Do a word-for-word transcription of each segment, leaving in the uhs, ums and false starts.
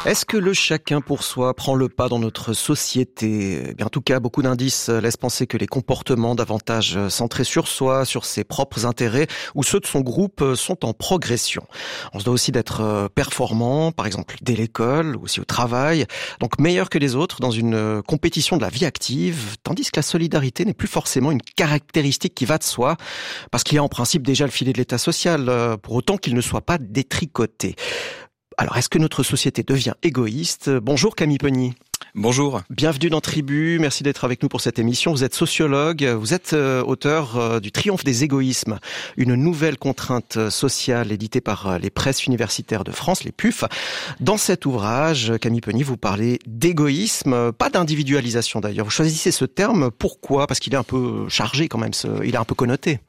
Est-ce que le chacun pour soi prend le pas dans notre société ? Eh bien, en tout cas, beaucoup d'indices laissent penser que les comportements davantage centrés sur soi, sur ses propres intérêts ou ceux de son groupe sont en progression. On se doit aussi d'être performant, par exemple dès l'école ou aussi au travail, donc meilleur que les autres dans une compétition de la vie active, tandis que la solidarité n'est plus forcément une caractéristique qui va de soi, parce qu'il y a en principe déjà le filet de l'état social, pour autant qu'il ne soit pas détricoté. Alors, est-ce que notre société devient égoïste ? Bonjour Camille Pegny. Bonjour. Bienvenue dans Tribu, merci d'être avec nous pour cette émission. Vous êtes sociologue, vous êtes euh, auteur euh, du Triomphe des égoïsmes, une nouvelle contrainte sociale éditée par euh, les presses universitaires de France, les P U F. Dans cet ouvrage, Camille Pegny, vous parlez d'égoïsme, pas d'individualisation d'ailleurs. Vous choisissez ce terme, pourquoi ? Parce qu'il est un peu chargé quand même, ce, il est un peu connoté.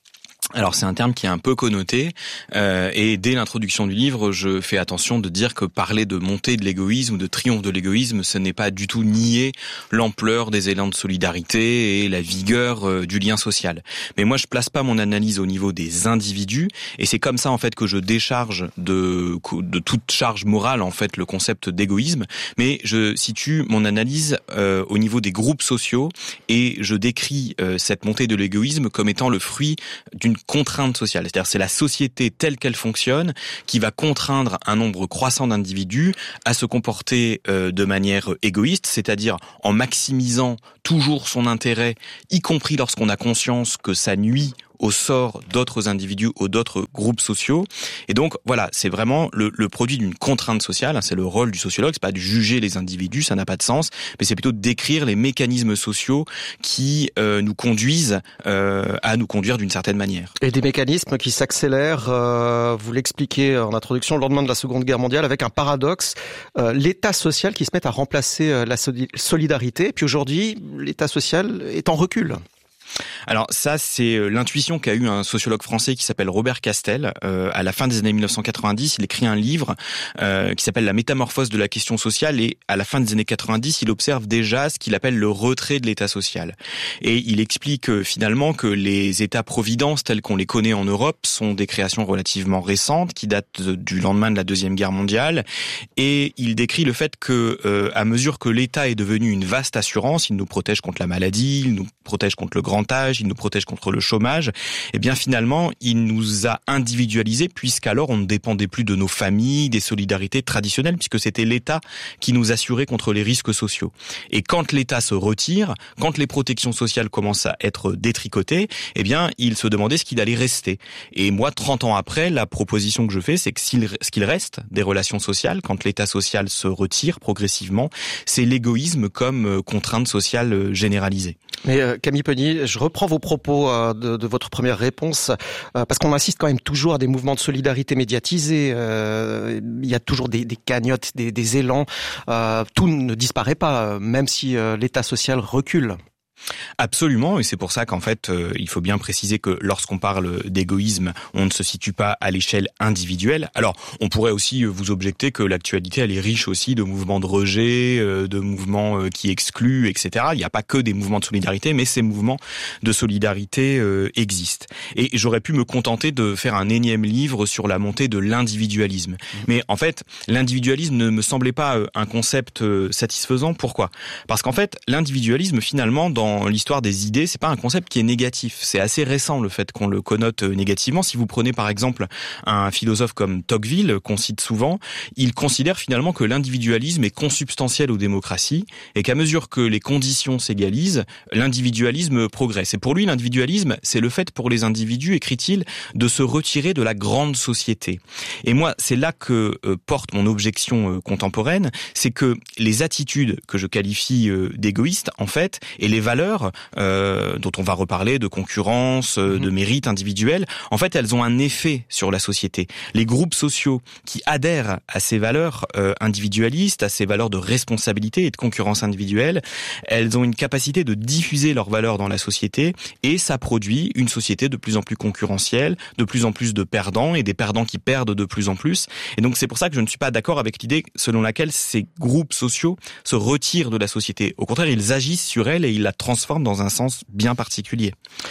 Alors c'est un terme qui est un peu connoté euh, et dès l'introduction du livre, je fais attention de dire que parler de montée de l'égoïsme ou de triomphe de l'égoïsme, ce n'est pas du tout nier l'ampleur des élans de solidarité et la vigueur euh, du lien social. Mais moi, je place pas mon analyse au niveau des individus et c'est comme ça en fait que je décharge de de toute charge morale en fait le concept d'égoïsme. Mais je situe mon analyse euh, au niveau des groupes sociaux et je décris euh, cette montée de l'égoïsme comme étant le fruit d'une contrainte sociale. C'est-à-dire c'est la société telle qu'elle fonctionne qui va contraindre un nombre croissant d'individus à se comporter euh, de manière égoïste, c'est-à-dire en maximisant toujours son intérêt, y compris lorsqu'on a conscience que ça nuit au sort d'autres individus ou d'autres groupes sociaux. Et donc, voilà, c'est vraiment le, le produit d'une contrainte sociale. C'est le rôle du sociologue, c'est pas de juger les individus, ça n'a pas de sens, mais c'est plutôt de décrire les mécanismes sociaux qui euh, nous conduisent euh, à nous conduire d'une certaine manière. Et des mécanismes qui s'accélèrent, euh, vous l'expliquez en introduction, le lendemain de la Seconde Guerre mondiale, avec un paradoxe, euh, l'état social qui se met à remplacer euh, la solidarité. Et puis aujourd'hui, l'état social est en recul. Alors ça, c'est l'intuition qu'a eu un sociologue français qui s'appelle Robert Castel. Euh, à la fin des années mille neuf cent quatre-vingt-dix, il écrit un livre euh, qui s'appelle « La métamorphose de la question sociale » et à la fin des années quatre-vingt-dix, il observe déjà ce qu'il appelle le retrait de l'état social. Et il explique euh, finalement que les états-providence tels qu'on les connaît en Europe sont des créations relativement récentes qui datent du lendemain de la Deuxième Guerre mondiale. Et il décrit le fait que, euh, à mesure que l'État est devenu une vaste assurance, il nous protège contre la maladie, il nous protège contre le grand âge, il nous protège contre le chômage, et bien finalement, il nous a individualisés puisqu'alors on ne dépendait plus de nos familles, des solidarités traditionnelles, puisque c'était l'État qui nous assurait contre les risques sociaux. Et quand l'État se retire, quand les protections sociales commencent à être détricotées, eh bien, il se demandait ce qu'il allait rester. Et moi, trente ans après, la proposition que je fais, c'est que s'il, ce qu'il reste des relations sociales, quand l'État social se retire progressivement, c'est l'égoïsme comme contrainte sociale généralisée. Mais euh, Camille Pegny, je reprends vos propos euh, de, de votre première réponse, euh, parce qu'on assiste quand même toujours à des mouvements de solidarité médiatisés. Euh, il y a toujours des, des cagnottes, des, des élans. Euh, tout ne disparaît pas, même si euh, l'état social recule. Absolument, et c'est pour ça qu'en fait, euh, il faut bien préciser que lorsqu'on parle d'égoïsme, on ne se situe pas à l'échelle individuelle. Alors, on pourrait aussi vous objecter que l'actualité, elle est riche aussi de mouvements de rejet, euh, de mouvements euh, qui excluent, et cetera. Il n'y a pas que des mouvements de solidarité, mais ces mouvements de solidarité euh, existent. Et j'aurais pu me contenter de faire un énième livre sur la montée de l'individualisme. Mmh. Mais en fait, l'individualisme ne me semblait pas euh, un concept euh, satisfaisant. Pourquoi ? Parce qu'en fait, l'individualisme, finalement, dans Dans l'histoire des idées, c'est pas un concept qui est négatif. C'est assez récent le fait qu'on le connote négativement. Si vous prenez par exemple un philosophe comme Tocqueville, qu'on cite souvent, il considère finalement que l'individualisme est consubstantiel aux démocraties et qu'à mesure que les conditions s'égalisent, l'individualisme progresse. Et pour lui, l'individualisme, c'est le fait pour les individus, écrit-il, de se retirer de la grande société. Et moi, c'est là que euh, porte mon objection euh, contemporaine, c'est que les attitudes que je qualifie euh, d'égoïstes, en fait, et les valeurs euh, dont on va reparler, de concurrence, euh, de mérite individuel, en fait, elles ont un effet sur la société. Les groupes sociaux qui adhèrent à ces valeurs euh, individualistes, à ces valeurs de responsabilité et de concurrence individuelle, elles ont une capacité de diffuser leurs valeurs dans la société et ça produit une société de plus en plus concurrentielle, de plus en plus de perdants et des perdants qui perdent de plus en plus. Et donc, c'est pour ça que je ne suis pas d'accord avec l'idée selon laquelle ces groupes sociaux se retirent de la société. Au contraire, ils agissent sur elle et ils la transforment dans un sens bien particulier.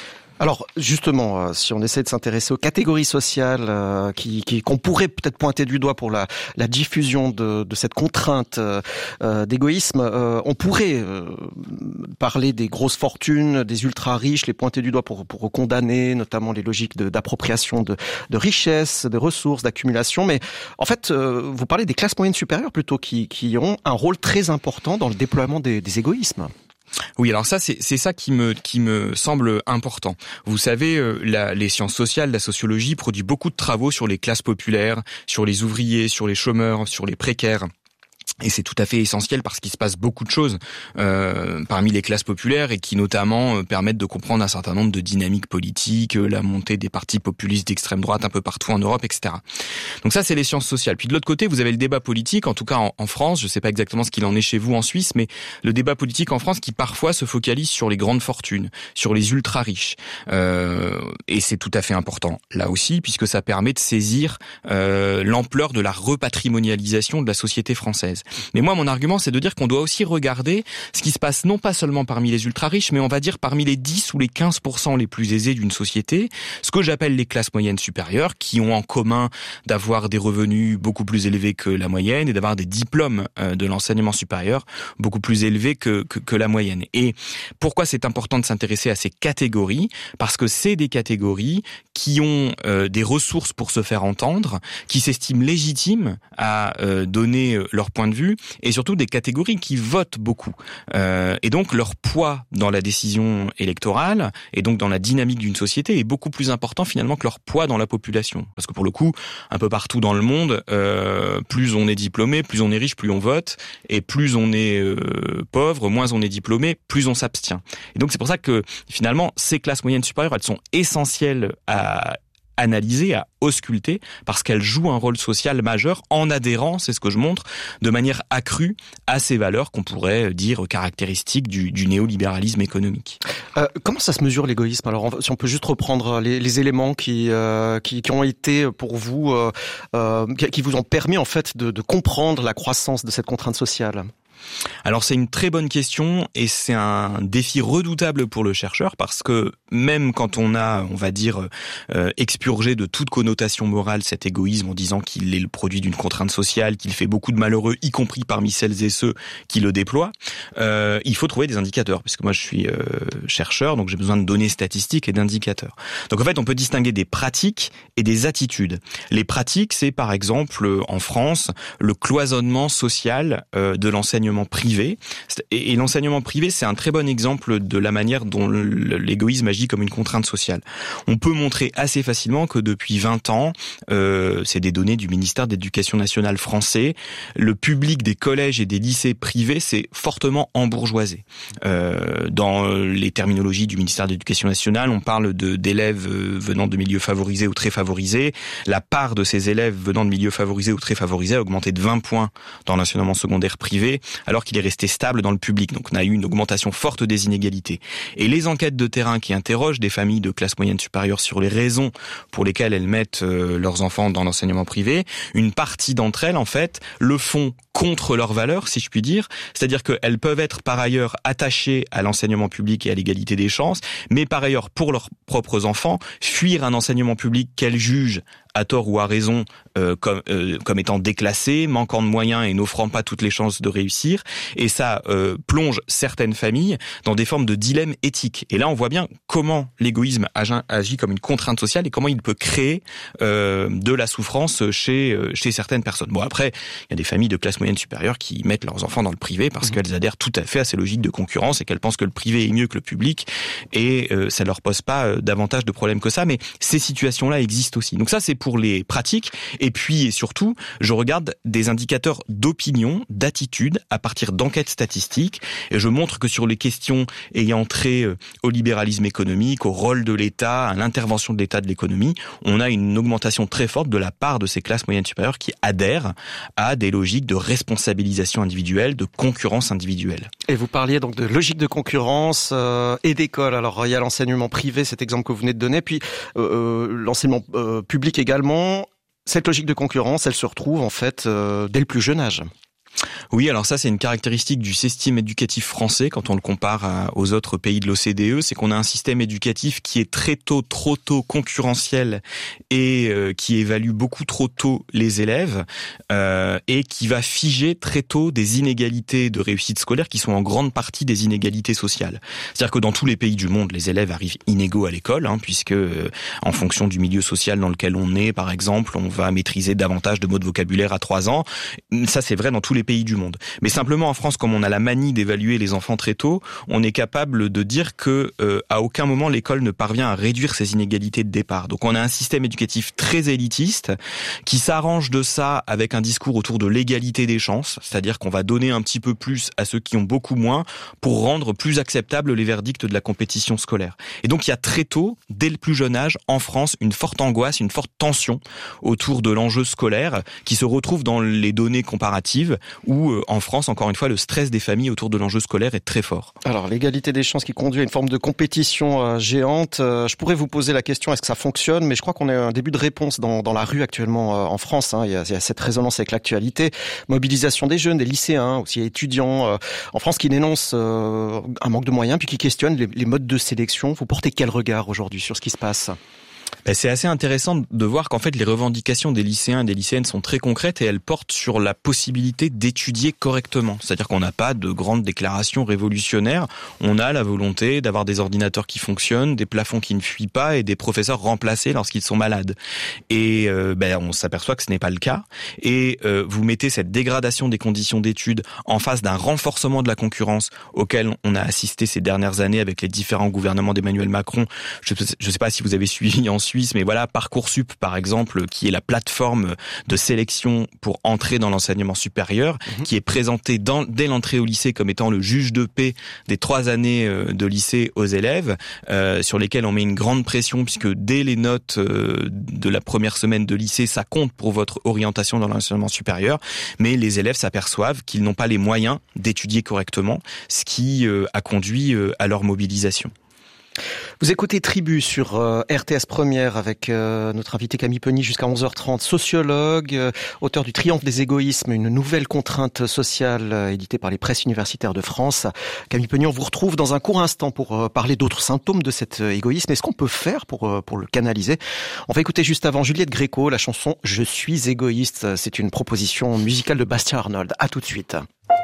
Alors justement, si on essaie de s'intéresser aux catégories sociales euh, qui, qui, qu'on pourrait peut-être pointer du doigt pour la, la diffusion de, de cette contrainte euh, d'égoïsme, euh, on pourrait euh, parler des grosses fortunes, des ultra-riches, les pointer du doigt pour, pour condamner notamment les logiques de, d'appropriation de, de richesses, de ressources, d'accumulation. Mais en fait, euh, vous parlez des classes moyennes supérieures plutôt qui, qui ont un rôle très important dans le déploiement des, des égoïsmes. Oui, alors ça, c'est, c'est ça qui me, qui me semble important. Vous savez, euh, la, les sciences sociales, la sociologie produit beaucoup de travaux sur les classes populaires, sur les ouvriers, sur les chômeurs, sur les précaires. Et c'est tout à fait essentiel parce qu'il se passe beaucoup de choses euh, parmi les classes populaires et qui notamment euh, permettent de comprendre un certain nombre de dynamiques politiques, euh, la montée des partis populistes d'extrême droite un peu partout en Europe, et cetera. Donc ça, c'est les sciences sociales. Puis de l'autre côté, vous avez le débat politique, en tout cas en, en France, je ne sais pas exactement ce qu'il en est chez vous en Suisse, mais le débat politique en France qui parfois se focalise sur les grandes fortunes, sur les ultra-riches. Euh, et c'est tout à fait important là aussi, puisque ça permet de saisir euh, l'ampleur de la repatrimonialisation de la société française. Mais moi, mon argument, c'est de dire qu'on doit aussi regarder ce qui se passe non pas seulement parmi les ultra-riches, mais on va dire parmi les dix ou les quinze pour cent les plus aisés d'une société, ce que j'appelle les classes moyennes supérieures, qui ont en commun d'avoir des revenus beaucoup plus élevés que la moyenne et d'avoir des diplômes de l'enseignement supérieur beaucoup plus élevés que, que, que la moyenne. Et pourquoi c'est important de s'intéresser à ces catégories ? Parce que c'est des catégories qui ont euh, des ressources pour se faire entendre, qui s'estiment légitimes à euh, donner leur point de vue, et surtout des catégories qui votent beaucoup. Euh, et donc leur poids dans la décision électorale, et donc dans la dynamique d'une société, est beaucoup plus important finalement que leur poids dans la population. Parce que pour le coup, un peu partout dans le monde, euh, plus on est diplômé, plus on est riche, plus on vote, et plus on est euh, pauvre, moins on est diplômé, plus on s'abstient. Et donc c'est pour ça que finalement, ces classes moyennes supérieures, elles sont essentielles à analyser, à ausculter, parce qu'elle joue un rôle social majeur en adhérant, c'est ce que je montre, de manière accrue à ces valeurs qu'on pourrait dire caractéristiques du, du néolibéralisme économique. Euh, comment ça se mesure l'égoïsme ? Alors, on, si on peut juste reprendre les, les éléments qui, euh, qui qui ont été pour vous, euh, euh, qui vous ont permis en fait de, de comprendre la croissance de cette contrainte sociale. Alors c'est une très bonne question et c'est un défi redoutable pour le chercheur parce que même quand on a, on va dire, euh, expurgé de toute connotation morale cet égoïsme en disant qu'il est le produit d'une contrainte sociale, qu'il fait beaucoup de malheureux, y compris parmi celles et ceux qui le déploient, euh, il faut trouver des indicateurs puisque moi je suis euh, chercheur donc j'ai besoin de données statistiques et d'indicateurs. Donc en fait on peut distinguer des pratiques et des attitudes. Les pratiques c'est par exemple en France le cloisonnement social euh, de l'enseignement privé. Et, et l'enseignement privé, c'est un très bon exemple de la manière dont l'égoïsme agit comme une contrainte sociale. On peut montrer assez facilement que depuis vingt ans, euh, c'est des données du ministère de l'Éducation nationale français, le public des collèges et des lycées privés s'est fortement embourgeoisé. Euh, dans les terminologies du ministère de l'Éducation nationale, on parle de, d'élèves venant de milieux favorisés ou très favorisés. La part de ces élèves venant de milieux favorisés ou très favorisés a augmenté de vingt points dans l'enseignement secondaire privé, alors qu'il est resté stable dans le public. Donc on a eu une augmentation forte des inégalités. Et les enquêtes de terrain qui interrogent des familles de classe moyenne supérieure sur les raisons pour lesquelles elles mettent euh, leurs enfants dans l'enseignement privé, une partie d'entre elles, en fait, le font contre leurs valeurs, si je puis dire. C'est-à-dire qu'elles peuvent être par ailleurs attachées à l'enseignement public et à l'égalité des chances, mais par ailleurs, pour leurs propres enfants, fuir un enseignement public qu'elles jugent à tort ou à raison, euh, comme, euh, comme étant déclassé, manquant de moyens et n'offrant pas toutes les chances de réussir. Et ça euh, plonge certaines familles dans des formes de dilemmes éthiques. Et là, on voit bien comment l'égoïsme agit comme une contrainte sociale et comment il peut créer euh, de la souffrance chez, euh, chez certaines personnes. Bon, après, il y a des familles de classe moyenne supérieure qui mettent leurs enfants dans le privé parce mmh. qu'elles adhèrent tout à fait à ces logiques de concurrence et qu'elles pensent que le privé est mieux que le public et euh, ça leur pose pas euh, davantage de problèmes que ça. Mais ces situations-là existent aussi. Donc ça, c'est pour les pratiques. Et puis, et surtout, je regarde des indicateurs d'opinion, d'attitude à partir d'enquêtes statistiques. Et je montre que sur les questions ayant trait au libéralisme économique, au rôle de l'État, à l'intervention de l'État de l'économie, on a une augmentation très forte de la part de ces classes moyennes supérieures qui adhèrent à des logiques de responsabilisation individuelle, de concurrence individuelle. Et vous parliez donc de logique de concurrence euh, et d'école. Alors, il y a l'enseignement privé, cet exemple que vous venez de donner, puis euh, l'enseignement euh, public également. Cette logique de concurrence, elle se retrouve en fait euh, dès le plus jeune âge. Oui, alors ça c'est une caractéristique du système éducatif français quand on le compare à, aux autres pays de l'O C D E, c'est qu'on a un système éducatif qui est très tôt, trop tôt concurrentiel et euh, qui évalue beaucoup trop tôt les élèves euh, et qui va figer très tôt des inégalités de réussite scolaire qui sont en grande partie des inégalités sociales. C'est-à-dire que dans tous les pays du monde, les élèves arrivent inégaux à l'école, hein, puisque euh, en fonction du milieu social dans lequel on est, par exemple, on va maîtriser davantage de mots de vocabulaire à trois ans. Ça, c'est vrai dans tous les pays du monde. Mais simplement en France, comme on a la manie d'évaluer les enfants très tôt, on est capable de dire que euh, à aucun moment l'école ne parvient à réduire ces inégalités de départ. Donc on a un système éducatif très élitiste qui s'arrange de ça avec un discours autour de l'égalité des chances, c'est-à-dire qu'on va donner un petit peu plus à ceux qui ont beaucoup moins pour rendre plus acceptables les verdicts de la compétition scolaire. Et donc il y a très tôt, dès le plus jeune âge, en France, une forte angoisse, une forte tension autour de l'enjeu scolaire qui se retrouve dans les données comparatives où, euh, en France, encore une fois, le stress des familles autour de l'enjeu scolaire est très fort. Alors, l'égalité des chances qui conduit à une forme de compétition euh, géante. Euh, je pourrais vous poser la question, est-ce que ça fonctionne? Mais je crois qu'on a un début de réponse dans, dans la rue actuellement euh, en France. Hein. Il y a, il y a cette résonance avec l'actualité. Mobilisation des jeunes, des lycéens, aussi étudiants euh, en France qui dénoncent euh, un manque de moyens puis qui questionnent les, les modes de sélection. Vous portez quel regard aujourd'hui sur ce qui se passe? C'est assez intéressant de voir qu'en fait les revendications des lycéens et des lycéennes sont très concrètes et elles portent sur la possibilité d'étudier correctement. C'est-à-dire qu'on n'a pas de grandes déclarations révolutionnaires, on a la volonté d'avoir des ordinateurs qui fonctionnent, des plafonds qui ne fuient pas et des professeurs remplacés lorsqu'ils sont malades. Et euh, ben, on s'aperçoit que ce n'est pas le cas. Et euh, vous mettez cette dégradation des conditions d'études en face d'un renforcement de la concurrence auquel on a assisté ces dernières années avec les différents gouvernements d'Emmanuel Macron. Je ne sais pas si vous avez suivi en Suisse, mais voilà, Parcoursup, par exemple, qui est la plateforme de sélection pour entrer dans l'enseignement supérieur, mmh. qui est présentée dans, dès l'entrée au lycée comme étant le juge de paix des trois années de lycée aux élèves, euh, sur lesquels on met une grande pression, puisque dès les notes euh, de la première semaine de lycée, ça compte pour votre orientation dans l'enseignement supérieur, mais les élèves s'aperçoivent qu'ils n'ont pas les moyens d'étudier correctement, ce qui euh, a conduit euh, à leur mobilisation. Vous écoutez Tribu sur euh, R T S Première avec euh, notre invité Camille Peny jusqu'à onze heures trente, sociologue, euh, auteur du Triomphe des égoïsmes, une nouvelle contrainte sociale euh, éditée par les presses universitaires de France. Camille Peny, on vous retrouve dans un court instant pour euh, parler d'autres symptômes de cet euh, égoïsme. Est-ce qu'on peut faire pour euh, pour le canaliser? On va écouter juste avant Juliette Gréco, la chanson « Je suis égoïste ». C'est une proposition musicale de Bastien Arnold. À tout de suite.